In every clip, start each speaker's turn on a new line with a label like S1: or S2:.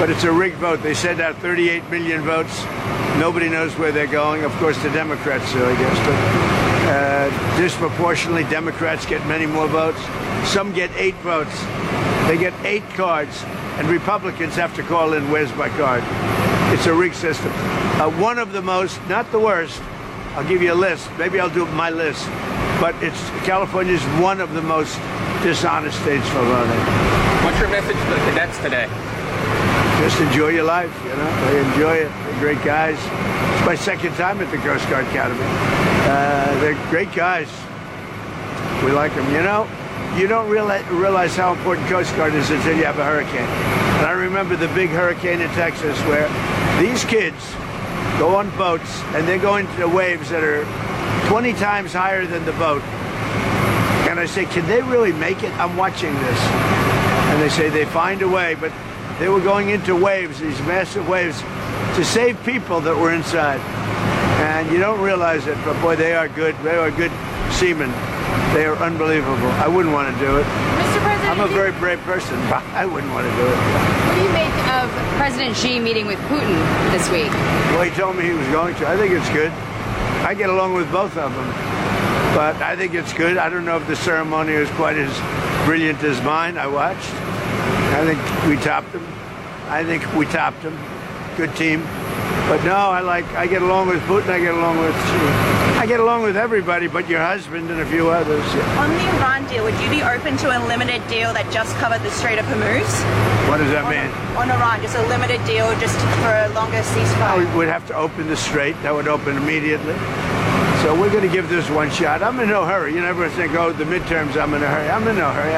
S1: but it's a rigged vote. They send out 38 million votes. Nobody knows where they're going. Of course, the Democrats do, I guess. But disproportionately, Democrats get many more votes. Some get 8 votes. They get 8 cards, and Republicans have to call in where's my card. It's a rigged system. One of the most, not the worst, I'll give you a list. Maybe I'll do my list. But California's one of the most dishonest states for voting.
S2: What's your message to the cadets today?
S1: Just enjoy your life, you know. They enjoy it. They're great guys. It's my second time at the Coast Guard Academy. They're great guys. We like them. You know, you don't realize how important Coast Guard is until you have a hurricane. And I remember the big hurricane in Texas where these kids go on boats and they go into waves that are 20 times higher than the boat. And I say, can they really make it? I'm watching this. And they say they find a way, but they were going into waves, these massive waves, to save people that were inside. And you don't realize it, but boy, they are good. They are good seamen. They are unbelievable. I wouldn't want to do it.
S3: Mr. President,
S1: I'm a very brave person, but I wouldn't want to do it.
S3: What do you make of President Xi meeting with Putin this week?
S1: Well, he told me he was going to. I think it's good. I get along with both of them, but I think it's good. I don't know if the ceremony was quite as brilliant as mine. I watched. I think we topped them. Good team. But no, I get along with Putin. I get along with everybody, but your husband and a few others. Yeah.
S4: On the Iran deal, would you be open to a limited deal that just covered the Strait of Hormuz?
S1: What does that mean?
S4: On Iran, just a limited deal just for a longer ceasefire.
S1: We would have to open the strait. That would open immediately. So we're going to give this one shot. I'm in no hurry. You never think, oh, the midterms, I'm in a hurry. I'm in no hurry.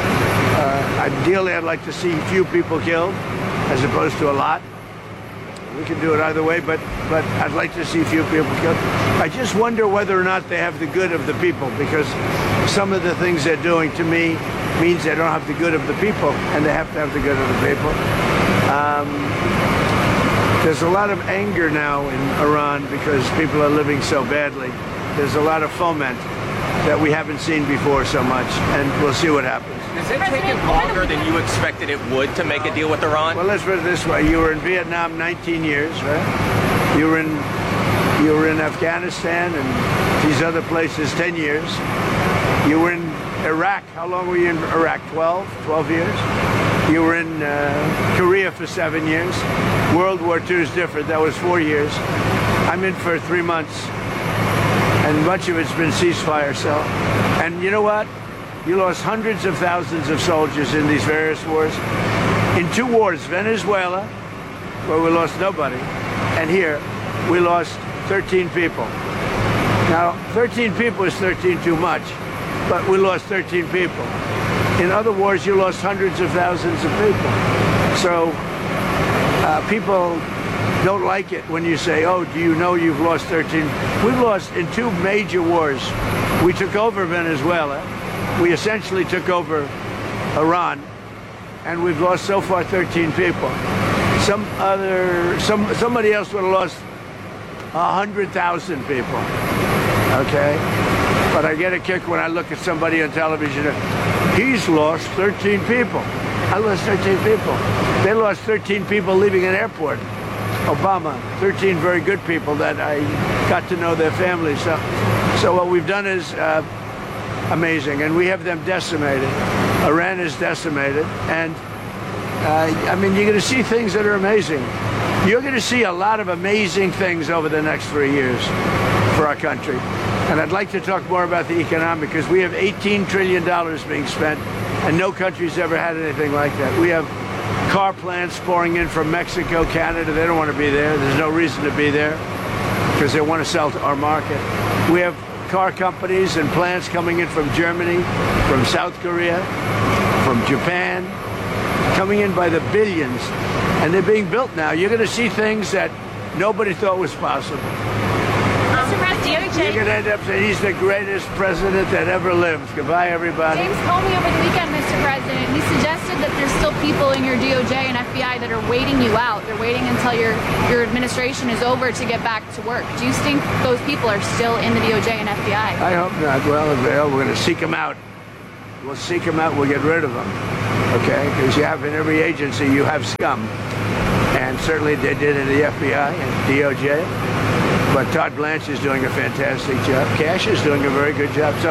S1: Ideally, I'd like to see few people killed as opposed to a lot. We can do it either way, but I'd like to see few people killed. I just wonder whether or not they have the good of the people, because some of the things they're doing to me means they don't have the good of the people, and they have to have the good of the people. There's a lot of anger now in Iran because people are living so badly. There's a lot of foment that we haven't seen before so much, and we'll see what happens.
S2: Is it taking longer than you expected it would to make a deal with Iran?
S1: Well, let's put it this way. You were in Vietnam 19 years, right? You were in Afghanistan and these other places 10 years. You were in Iraq. How long were you in Iraq? 12 years? You were in Korea for 7 years. World War II is different. That was 4 years. I'm in for 3 months. And much of it's been ceasefire. And you know what? You lost hundreds of thousands of soldiers in these various wars. In 2 wars, Venezuela, where we lost nobody, and here, we lost 13 people. Now, 13 people is 13 too much, but we lost 13 people. In other wars, you lost hundreds of thousands of people. So people don't like it when you say, oh, do you know you've lost 13? We've lost in 2 major wars. We took over Venezuela. We essentially took over Iran, and we've lost so far 13 people. Somebody else would have lost 100,000 people. Okay? But I get a kick when I look at somebody on television. He's lost 13 people. I lost 13 people. They lost 13 people leaving an airport. Obama, 13 very good people that I got to know their families. So what we've done is amazing, and we have them decimated. Iran is decimated, and I mean, you're going to see things that are amazing. You're going to see a lot of amazing things over the next 3 years for our country. And I'd like to talk more about the economic, because we have $18 trillion being spent, and no country's ever had anything like that. We have car plants pouring in from Mexico, Canada. They don't want to be there. There's no reason to be there because they want to sell to our market. We have car companies and plants coming in from Germany, from South Korea, from Japan, coming in by the billions, and they're being built now. You're going to see things that nobody thought was possible. You're going to end up saying he's the greatest president that ever lived. Goodbye, everybody.
S3: James Comey over the weekend, Mr. President, he suggested that there's still people in your DOJ and FBI that are waiting you out. They're waiting until your administration is over to get back to work. Do you think those people are still in the DOJ and FBI?
S1: I hope not. Well, we're going to seek them out. We'll seek them out. We'll get rid of them. okay? Because you have in every agency, you have scum. And certainly they did in the FBI and DOJ. But Todd Blanche is doing a fantastic job. Cash is doing a very good job. So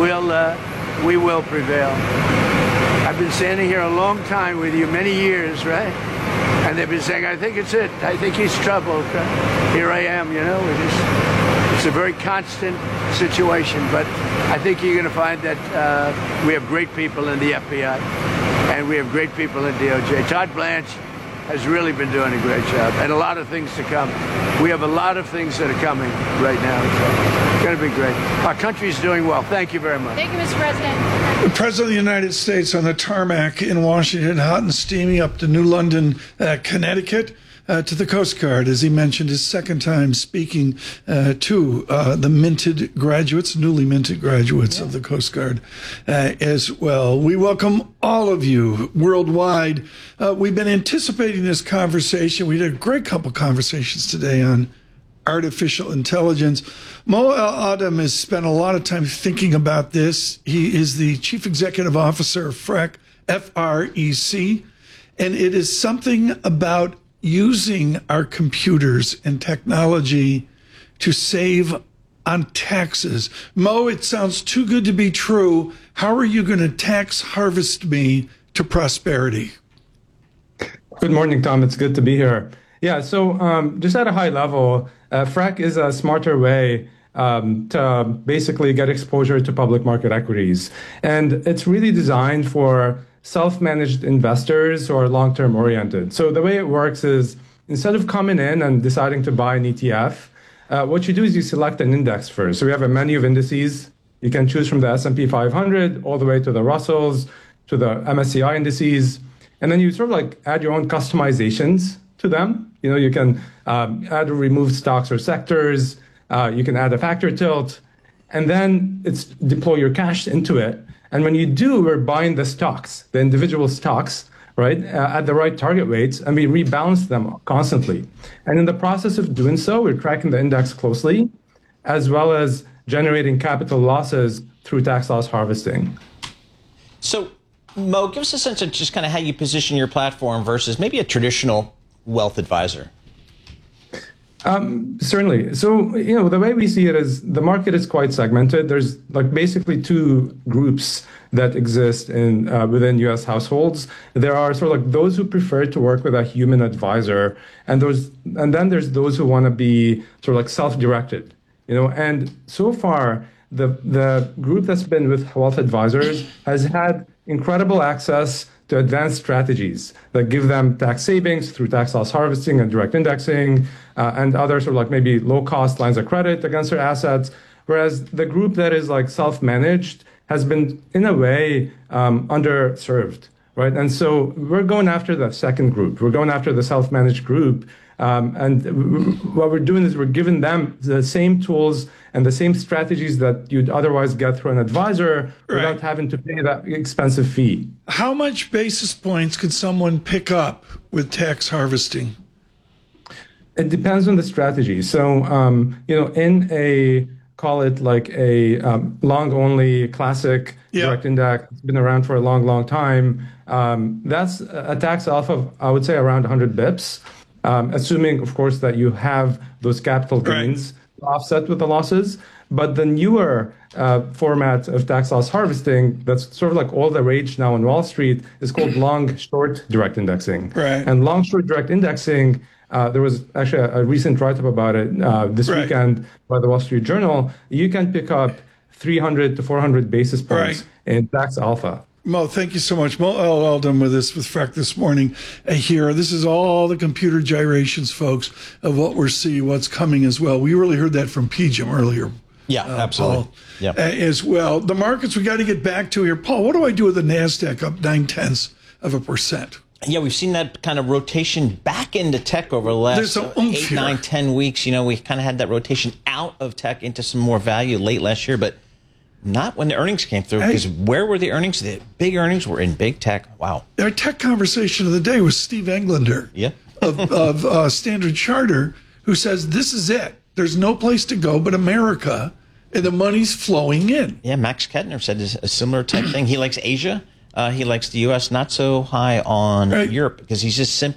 S1: we will prevail. I've been standing here a long time with you, many years, right? And they've been saying, I think it's it. I think he's troubled. Here I am, you know. It's a very constant situation. But I think you're going to find that we have great people in the FBI and we have great people in DOJ. Todd Blanche has really been doing a great job, and a lot of things to come. We have a lot of things that are coming right now. It's going to be great. Our country's doing well. Thank you very much.
S3: Thank you, Mr. President.
S5: The President of the United States on the tarmac in Washington, hot and steamy, up to New London, Connecticut, to the Coast Guard, as he mentioned, his second time speaking to the newly minted graduates of the Coast Guard as well. We welcome all of you worldwide. We've been anticipating this conversation. We did a great couple conversations today on artificial intelligence. Mo El-Adam has spent a lot of time thinking about this. He is the Chief Executive Officer of FREC, F-R-E-C, and it is something about using our computers and technology to save on taxes. Mo, it sounds too good to be true. How are you going to tax harvest me to prosperity?
S6: Good morning, Tom. It's good to be here. Yeah, so just at a high level, FREC is a smarter way to basically get exposure to public market equities. And it's really designed for self-managed investors who are long-term oriented. So the way it works is instead of coming in and deciding to buy an ETF, what you do is you select an index first. So we have a menu of indices. You can choose from the S&P 500 all the way to the Russells, to the MSCI indices. And then you sort of like add your own customizations to them. You know, you can add or remove stocks or sectors. You can add a factor tilt. And then it's deploy your cash into it. And when you do, we're buying the stocks, the individual stocks, right, at the right target weights, and we rebalance them constantly. And in the process of doing so, we're tracking the index closely, as well as generating capital losses through tax loss harvesting.
S7: So, Mo, give us a sense of just kind of how you position your platform versus maybe a traditional wealth advisor.
S6: Certainly. So, you know, the way we see it is the market is quite segmented. There's like basically two groups that exist in within U.S. households. There are sort of like those who prefer to work with a human advisor, and then there's those who want to be sort of like self-directed, you know. And so far, the group that's been with wealth advisors has had incredible access to advanced strategies that give them tax savings through tax loss harvesting and direct indexing and other sort of like maybe low-cost lines of credit against their assets, whereas the group that is like self-managed has been, in a way, underserved, right? And so we're going after the second group. We're going after the self-managed group. And what we're doing is we're giving them the same tools and the same strategies that you'd otherwise get through an advisor without having to pay that expensive fee.
S5: How much basis points could someone pick up with tax harvesting?
S6: It depends on the strategy. So, you know, in a, call it like a long-only classic direct index, it's been around for a long, long time. That's a tax alpha of, I would say, around 100 bips. Assuming, of course, that you have those capital gains offset with the losses. But the newer format of tax loss harvesting, that's sort of like all the rage now on Wall Street, is called long-short direct indexing.
S5: Right.
S6: And long-short direct indexing, there was actually a recent write-up about it this weekend by the Wall Street Journal. You can pick up 300 to 400 basis points in tax alpha.
S5: Mo, thank you so much. Mo El-Adam with us with FREC this morning here. This is all the computer gyrations, folks, of what we're seeing, what's coming as well. We really heard that from PGIM earlier.
S7: Yeah, absolutely.
S5: Paul,
S7: yeah.
S5: As well. The markets we got to get back to here. Paul, what do I do with the NASDAQ up 0.9%?
S7: Yeah, we've seen that kind of rotation back into tech over the last 8, 9, 10 weeks. You know, we kind of had that rotation out of tech into some more value late last year, but not when the earnings came through, because where were the earnings? The big earnings were in big tech. Wow. Our
S5: tech conversation of the day was Steve Englander of Standard Charter, who says this is it. There's no place to go but America, and the money's flowing in.
S7: Yeah, Max Kettner said a similar type thing. He likes Asia. He likes the U.S. not so high on
S5: Right.
S7: Europe because he's just